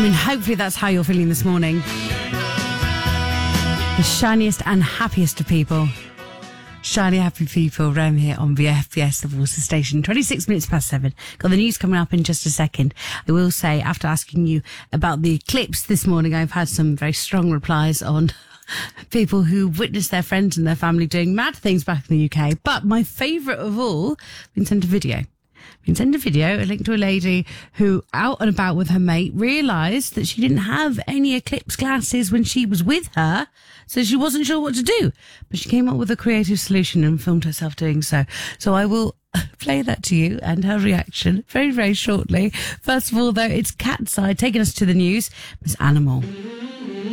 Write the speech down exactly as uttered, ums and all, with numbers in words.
mean, hopefully that's how you're feeling this morning. The shiniest and happiest of people. Shiny, happy people around here on V F B S, the Water Station. twenty-six minutes past seven. Got the news coming up in just a second. I will say, after asking you about the eclipse this morning, I've had some very strong replies on people who witnessed their friends and their family doing mad things back in the U K. But my favourite of all, been sent a video. Been sent a video, a link to a lady who, out and about with her mate, realised that she didn't have any eclipse glasses when she was with her, so she wasn't sure what to do. But she came up with a creative solution and filmed herself doing so. So I will play that to you and her reaction very, very shortly. First of all, though, it's Cat's Eye taking us to the news. Miss Animal.